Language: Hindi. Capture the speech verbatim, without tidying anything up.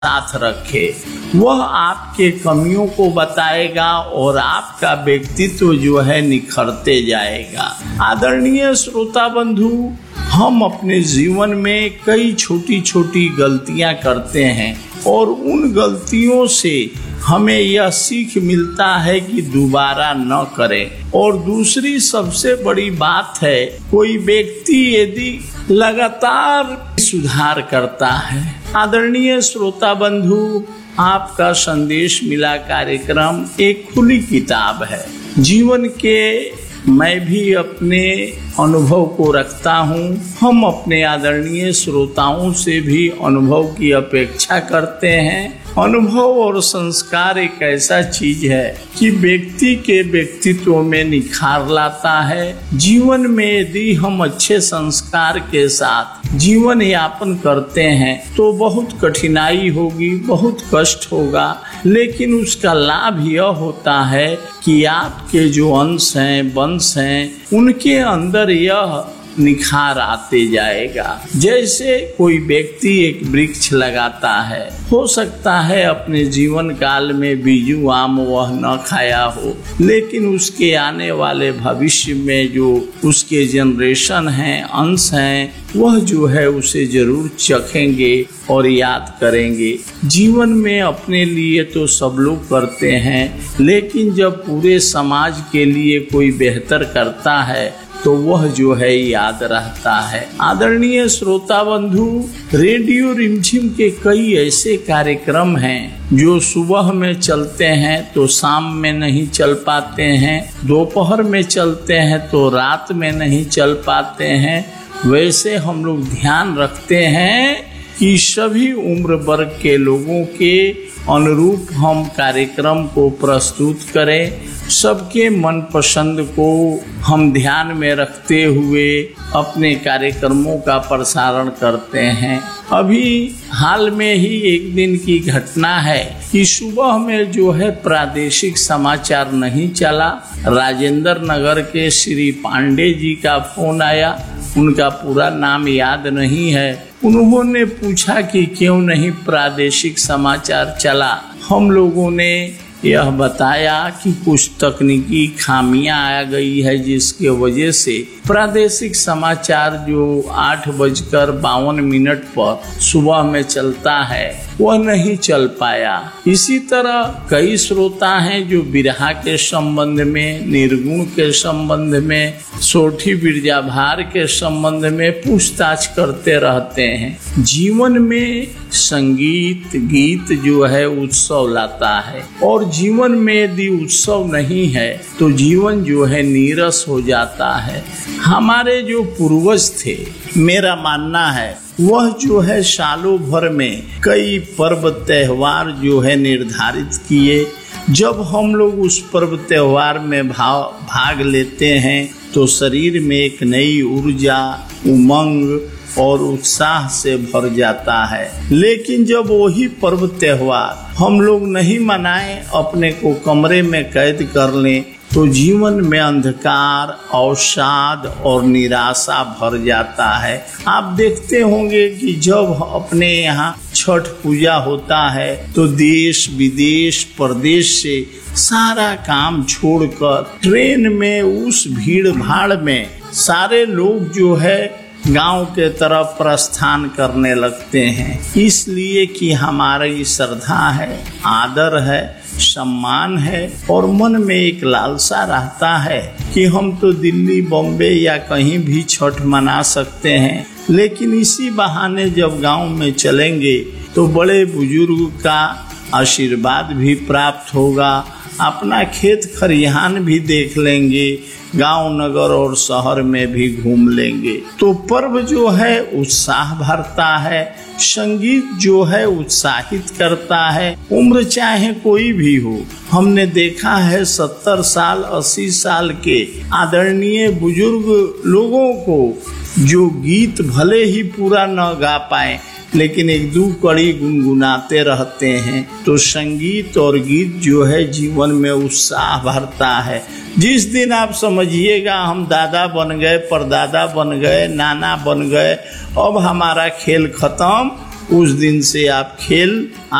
साथ रखे। वह आपके कमियों को बताएगा और आपका व्यक्तित्व जो है निखरते जाएगा। आदरणीय श्रोता बंधु, हम अपने जीवन में कई छोटी छोटी गलतियां करते हैं और उन गलतियों से हमें यह सीख मिलता है कि दोबारा न करें। और दूसरी सबसे बड़ी बात है, कोई व्यक्ति यदि लगातार सुधार करता है। आदरणीय श्रोता बंधु, आपका संदेश मिला कार्यक्रम एक खुली किताब है। जीवन के मैं भी अपने अनुभव को रखता हूँ। हम अपने आदरणीय श्रोताओं से भी अनुभव की अपेक्षा करते हैं। अनुभव और संस्कार एक ऐसा चीज है कि व्यक्ति के व्यक्तित्व में निखार लाता है। जीवन में यदि हम अच्छे संस्कार के साथ जीवन यापन करते हैं तो बहुत कठिनाई होगी, बहुत कष्ट होगा, लेकिन उसका लाभ यह होता है कि आपके जो अंश हैं, वंश हैं, उनके अंदर यह निखार आते जाएगा। जैसे कोई व्यक्ति एक वृक्ष लगाता है, हो सकता है अपने जीवन काल में बीजू आम वह न खाया हो, लेकिन उसके आने वाले भविष्य में जो उसके जनरेशन हैं, अंश हैं, वह जो है उसे जरूर चखेंगे और याद करेंगे। जीवन में अपने लिए तो सब लोग करते हैं, लेकिन जब पूरे समाज के लिए कोई बेहतर करता है तो वह जो है याद रहता है। आदरणीय श्रोता बंधु, रेडियो रिमझिम के कई ऐसे कार्यक्रम हैं जो सुबह में चलते हैं तो शाम में नहीं चल पाते हैं, दोपहर में चलते हैं तो रात में नहीं चल पाते हैं। वैसे हम लोग ध्यान रखते हैं कि सभी उम्र वर्ग के लोगों के अनुरूप हम कार्यक्रम को प्रस्तुत करें। सबके मन पसंद को हम ध्यान में रखते हुए अपने कार्यक्रमों का प्रसारण करते हैं। अभी हाल में ही एक दिन की घटना है कि सुबह में जो है प्रादेशिक समाचार नहीं चला। राजेंद्र नगर के श्री पांडे जी का फोन आया, उनका पूरा नाम याद नहीं है। उन्होंने पूछा कि क्यों नहीं प्रादेशिक समाचार चला। हम लोगों ने यह बताया कि कुछ तकनीकी खामियां आ गई है, जिसके वजह से प्रादेशिक समाचार जो आठ बजकर बावन मिनट पर सुबह में चलता है वह नहीं चल पाया। इसी तरह कई श्रोता हैं जो बिरहा के संबंध में, निर्गुण के संबंध में, सोठी बिरजाभार के संबंध में पूछताछ करते रहते हैं। जीवन में संगीत, गीत जो है उत्सव लाता है, और जीवन में यदि उत्सव नहीं है तो जीवन जो है नीरस हो जाता है। हमारे जो पूर्वज थे, मेरा मानना है वह जो है सालों भर में कई पर्व त्योहार जो है निर्धारित किए। जब हम लोग उस पर्व त्योहार में भाव भाग लेते हैं तो शरीर में एक नई ऊर्जा, उमंग और उत्साह से भर जाता है। लेकिन जब वही पर्व त्योहार हम लोग नहीं मनाएं, अपने को कमरे में कैद कर लें, तो जीवन में अंधकार, अवसाद और निराशा भर जाता है। आप देखते होंगे कि जब अपने यहाँ छठ पूजा होता है तो देश विदेश प्रदेश से सारा काम छोड़कर ट्रेन में उस भीड़ भाड़ में सारे लोग जो है गांव के तरफ प्रस्थान करने लगते हैं, इसलिए कि हमारी श्रद्धा है, आदर है, सम्मान है और मन में एक लालसा रहता है कि हम तो दिल्ली, बॉम्बे या कहीं भी छठ मना सकते हैं। लेकिन इसी बहाने जब गांव में चलेंगे तो बड़े बुजुर्ग का आशीर्वाद भी प्राप्त होगा, अपना खेत खरिहान भी देख लेंगे, गांव नगर और शहर में भी घूम लेंगे। तो पर्व जो है उत्साह भरता है, संगीत जो है उत्साहित करता है। उम्र चाहे कोई भी हो, हमने देखा है सत्तर साल अस्सी साल के आदरणीय बुजुर्ग लोगों को जो गीत भले ही पूरा न गा पाए लेकिन एक दो कड़ी गुनगुनाते रहते हैं। तो संगीत और गीत जो है जीवन में उत्साह भरता है। जिस दिन आप समझिएगा हम दादा बन गए, परदादा बन गए, नाना बन गए, अब हमारा खेल खत्म, उस दिन से आप खेल